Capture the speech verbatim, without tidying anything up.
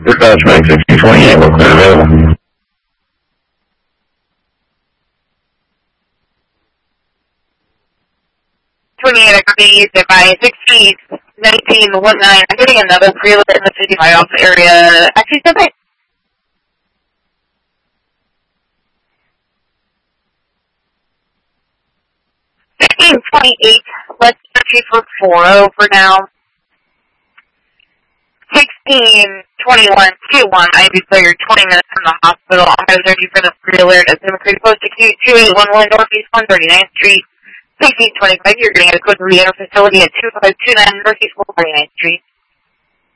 Dispatch Bank sixteen twenty-eight, what's that available? twenty-eight, I copy, by sixteen nineteen one nine. I'm getting another preload in the fifty-five off area. Actually, something. sixteen twenty-eight, let's search for four oh for now. sixteen twenty-one two one, I declared twenty minutes from the hospital. I'm going to ready for the pre-alert at Democratic Post Acute two eight one one Northeast one thirty-ninth Street. sixteen twenty-five, you're getting a code re-enter facility at two five two nine Northeast one thirty-ninth Street.